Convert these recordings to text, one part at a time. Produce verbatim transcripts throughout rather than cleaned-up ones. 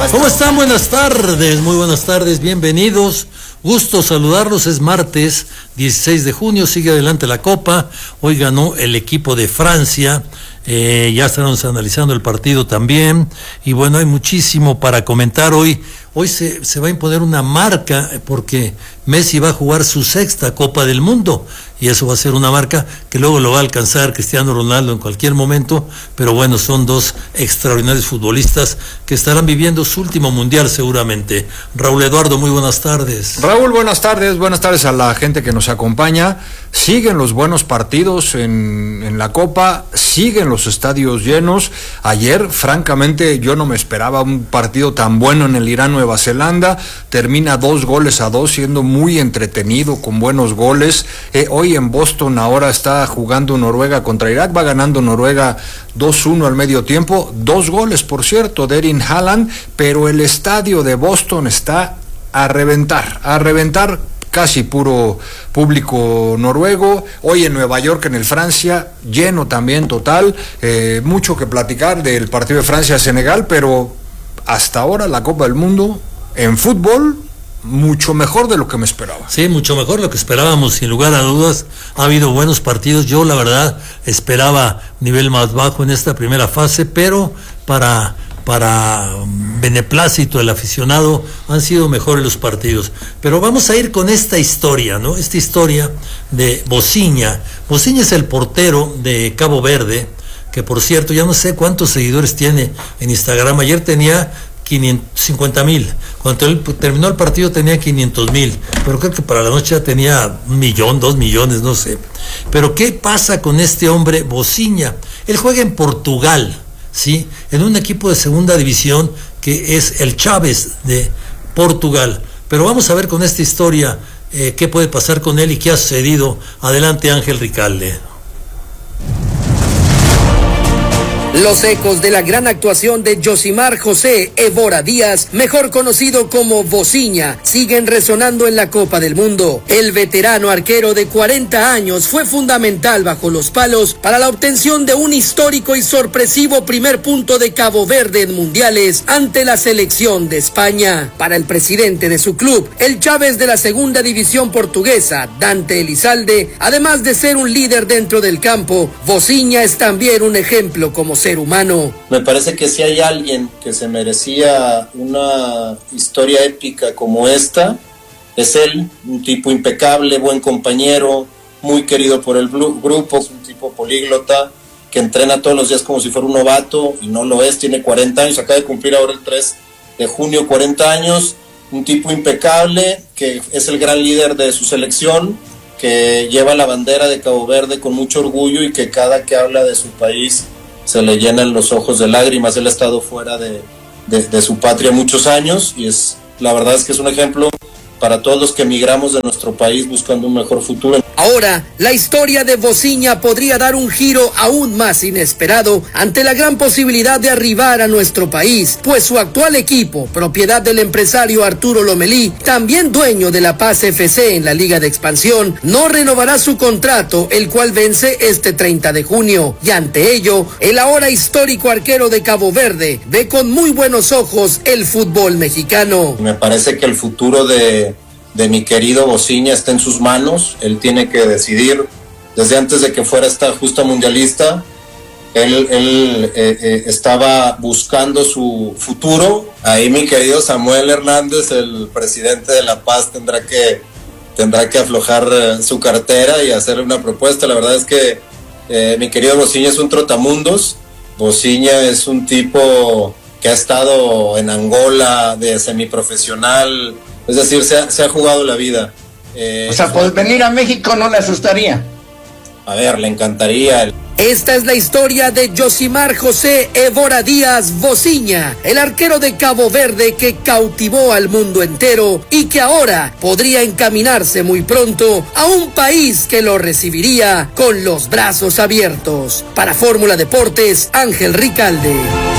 ¿Cómo están? Buenas tardes, muy buenas tardes, bienvenidos. Gusto saludarlos, es martes dieciséis de junio, sigue adelante la Copa. Hoy ganó el equipo de Francia, eh, ya estamos analizando el partido también. Y bueno, hay muchísimo para comentar hoy. Hoy se, se va a imponer una marca porque Messi va a jugar su sexta Copa del Mundo y eso va a ser una marca que luego lo va a alcanzar Cristiano Ronaldo en cualquier momento, pero bueno, son dos extraordinarios futbolistas que estarán viviendo su último mundial seguramente. Raúl Eduardo, muy buenas tardes. Raúl, buenas tardes, buenas tardes a la gente que nos acompaña. Siguen los buenos partidos en, en la Copa, siguen los estadios llenos. Ayer, francamente, yo no me esperaba un partido tan bueno en el Irán-Nueva Zelanda. Termina dos goles a dos, siendo muy entretenido, con buenos goles. Eh, hoy en Boston ahora está jugando Noruega contra Irak, va ganando Noruega dos uno al medio tiempo. Dos goles, por cierto, de Erling Haaland, pero el estadio de Boston está a reventar, a reventar. Casi puro público noruego. Hoy en Nueva York, en el Francia, lleno también total. Eh, mucho que platicar del partido de Francia-Senegal, pero hasta ahora la Copa del Mundo en fútbol mucho mejor de lo que me esperaba. Sí, mucho mejor de lo que esperábamos, sin lugar a dudas. Ha habido buenos partidos. Yo la verdad esperaba nivel más bajo en esta primera fase, pero para para beneplácito del aficionado han sido mejores los partidos. Pero vamos a ir con esta historia, ¿no? Esta historia de Bociña. Bociña es el portero de Cabo Verde, que por cierto, ya no sé cuántos seguidores tiene en Instagram. Ayer tenía cincuenta mil. Cuando él terminó el partido tenía quinientos mil, pero creo que para la noche ya tenía un millón, dos millones, no sé. Pero ¿qué pasa con este hombre Bociña? Él juega en Portugal, ¿sí? En un equipo de segunda división que es el Chaves de Portugal. Pero vamos a ver con esta historia eh, qué puede pasar con él y qué ha sucedido. Adelante, Ángel Ricalde. Los ecos de la gran actuación de Yosimar José Évora Díaz, mejor conocido como Bociña, siguen resonando en la Copa del Mundo. El veterano arquero de cuarenta años fue fundamental bajo los palos para la obtención de un histórico y sorpresivo primer punto de Cabo Verde en mundiales ante la selección de España. Para el presidente de su club, el Chaves de la segunda división portuguesa, Dante Elizalde, además de ser un líder dentro del campo, Bociña es también un ejemplo como ser humano. Me parece que si hay alguien que se merecía una historia épica como esta, es él, un tipo impecable, buen compañero, muy querido por el grupo, es un tipo políglota, que entrena todos los días como si fuera un novato, y no lo es, tiene cuarenta años, acaba de cumplir ahora el tres de junio cuarenta años, un tipo impecable, que es el gran líder de su selección, que lleva la bandera de Cabo Verde con mucho orgullo y que cada que habla de su país se le llenan los ojos de lágrimas. Él ha estado fuera de, de, de su patria muchos años y es, la verdad es que es un ejemplo para todos los que emigramos de nuestro país buscando un mejor futuro. Ahora, la historia de Bociña podría dar un giro aún más inesperado ante la gran posibilidad de arribar a nuestro país, pues su actual equipo, propiedad del empresario Arturo Lomelí, también dueño de La Paz F C en la Liga de Expansión, no renovará su contrato, el cual vence este treinta de junio, y ante ello, el ahora histórico arquero de Cabo Verde ve con muy buenos ojos el fútbol mexicano. Me parece que el futuro de de mi querido Bociña está en sus manos. Él tiene que decidir, desde antes de que fuera esta justa mundialista, él, él eh, eh, estaba buscando su futuro. Ahí mi querido Samuel Hernández, el presidente de La Paz, tendrá que, tendrá que aflojar eh, su cartera y hacerle una propuesta. La verdad es que eh, mi querido Bociña es un trotamundos. Bociña es un tipo que ha estado en Angola de semiprofesional. Es decir, se ha, se ha jugado la vida. Eh, o sea, pues venir a México no le asustaría. A ver, le encantaría. Esta es la historia de Yosimar José Évora Díaz Bociña, el arquero de Cabo Verde que cautivó al mundo entero y que ahora podría encaminarse muy pronto a un país que lo recibiría con los brazos abiertos. Para Fórmula Deportes, Ángel Ricalde.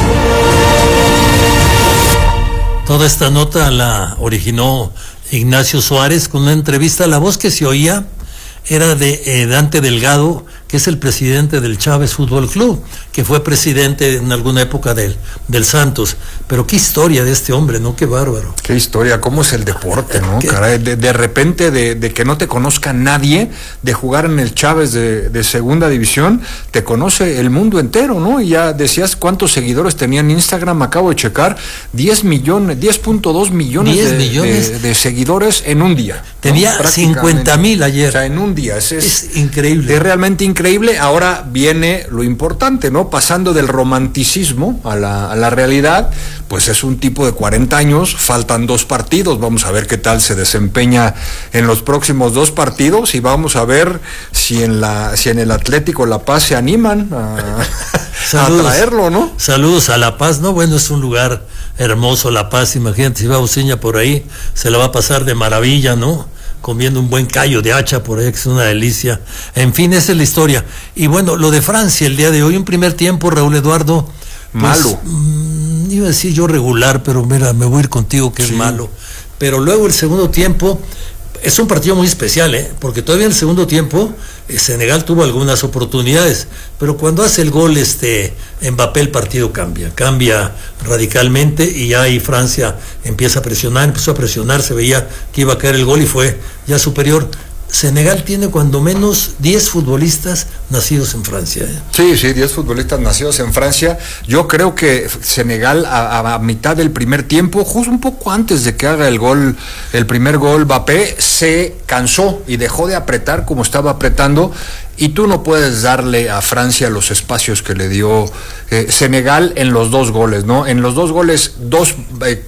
Toda esta nota la originó Ignacio Suárez con una entrevista. La voz que se oía era de eh, Dante Delgado, que es el presidente del Chaves Fútbol Club, que fue presidente en alguna época del, del Santos. Pero qué historia de este hombre, ¿no? Qué bárbaro. Qué historia, cómo es el deporte, ¿no? Caray, de, de repente de, de que no te conozca nadie, de jugar en el Chávez de, de segunda división, te conoce el mundo entero, ¿no? Y ya decías cuántos seguidores tenía en Instagram, acabo de checar, diez millones, diez punto dos millones, de, millones de, de seguidores en un día. Tenía ¿no? cincuenta mil ayer. O sea, en un día. Es, es, es increíble. Es realmente increíble. Ahora viene lo importante, ¿no? Pasando del romanticismo a la, a la realidad, pues es un tipo de cuarenta años, faltan dos partidos, vamos a ver qué tal se desempeña en los próximos dos partidos y vamos a ver si en la si en el Atlético La Paz se animan a, saludos, a traerlo, ¿no? Saludos a La Paz, ¿no? Bueno, es un lugar hermoso La Paz, imagínate, si va Boceña por ahí, se la va a pasar de maravilla, ¿no? Comiendo un buen callo de hacha por ahí, que es una delicia. En fin, esa es la historia. Y bueno, lo de Francia el día de hoy, un primer tiempo, Raúl Eduardo, pues, malo. Mmm, iba a decir yo regular, pero mira, me voy a ir contigo que sí. Es malo. Pero luego el segundo tiempo, es un partido muy especial, ¿eh? Porque todavía en el segundo tiempo eh, Senegal tuvo algunas oportunidades, pero cuando hace el gol este Mbappé el partido cambia, cambia radicalmente y ya ahí Francia empieza a presionar, empezó a presionar, se veía que iba a caer el gol y fue ya superior. Senegal tiene cuando menos diez futbolistas nacidos en Francia. ¿eh? Sí, sí, diez futbolistas nacidos en Francia. Yo creo que Senegal a, a mitad del primer tiempo, justo un poco antes de que haga el gol, el primer gol, Mbappé se cansó y dejó de apretar como estaba apretando. Y tú no puedes darle a Francia los espacios que le dio eh, Senegal en los dos goles, ¿no? En los dos goles, dos eh,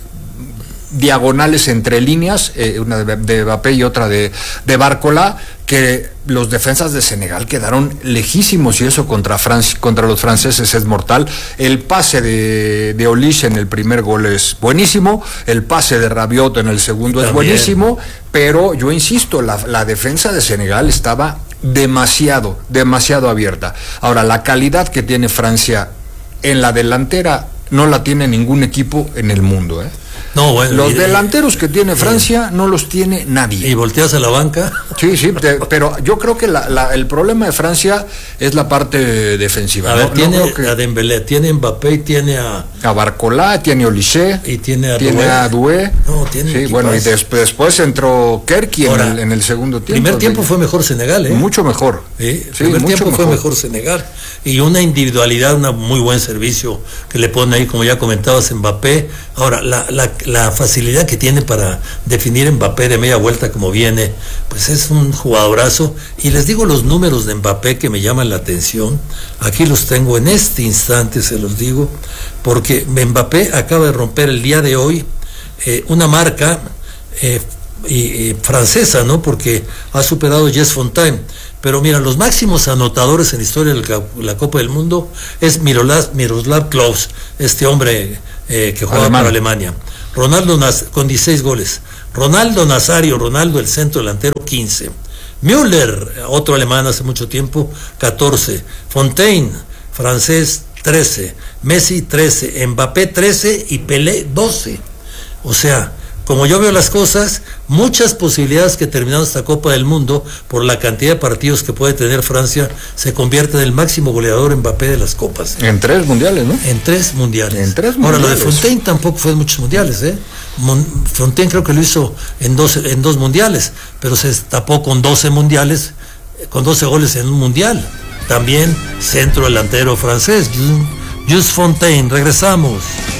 diagonales entre líneas, eh, una de, de Mbappé y otra de, de Barcola, que los defensas de Senegal quedaron lejísimos y eso contra Francia, contra los franceses es mortal. El pase de, de Olise en el primer gol es buenísimo, el pase de Rabiot en el segundo También. es buenísimo, pero yo insisto, la, la defensa de Senegal estaba demasiado, demasiado abierta. Ahora, la calidad que tiene Francia en la delantera no la tiene ningún equipo en el mundo, ¿eh? No, bueno, los y, delanteros que tiene Francia no los tiene nadie. ¿Y volteas a la banca? Sí, sí, te, pero yo creo que la, la, el problema de Francia es la parte defensiva. A ¿no? ver, tiene no que... a Dembélé, tiene Mbappé y tiene a... A Barcola, tiene Olise. Y tiene a Tiene a Doué. No, tiene Sí, bueno, y des, después entró Kerky en, el, en el segundo tiempo. Primer tiempo de... fue mejor Senegal, ¿eh? Mucho mejor. Sí, el sí, primer tiempo mejor. fue mejor Senegal. Y una individualidad, un muy buen servicio que le pone ahí, como ya comentabas, Mbappé. Ahora, la, la, la facilidad que tiene para definir Mbappé de media vuelta como viene, pues es un jugadorazo. Y les digo los números de Mbappé que me llaman la atención. Aquí los tengo en este instante, se los digo, porque Mbappé acaba de romper el día de hoy eh, una marca eh, y, y francesa, ¿no? Porque ha superado Jess Fontaine. Pero mira, los máximos anotadores en la historia de la, la Copa del Mundo es Miroslav, Miroslav Klose, este hombre eh, que juega para Alemania. Ronaldo Naz, con dieciséis goles. Ronaldo Nazario, Ronaldo el centro delantero, quince. Müller, otro alemán hace mucho tiempo, catorce. Fontaine, francés, trece. Messi, trece. Mbappé, trece. Y Pelé, doce. O sea, como yo veo las cosas, muchas posibilidades que terminando esta Copa del Mundo, por la cantidad de partidos que puede tener Francia, se convierte en el máximo goleador Mbappé de las Copas. En tres mundiales, ¿no? En tres mundiales. En tres mundiales. Ahora, lo de Fontaine tampoco fue en muchos mundiales, ¿eh? Mon- Fontaine creo que lo hizo en dos, en dos mundiales, pero se tapó con doce mundiales, con doce goles en un mundial. También centro delantero francés, Jules Fontaine. Regresamos.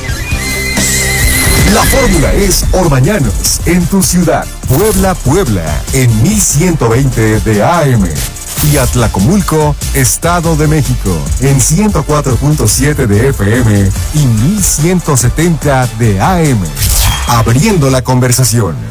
La fórmula es Orbañanos, en tu ciudad. Puebla, Puebla, en mil ciento veinte de A M. Y Atlacomulco, Estado de México, en ciento cuatro punto siete de F M y mil ciento setenta de A M. Abriendo la conversación.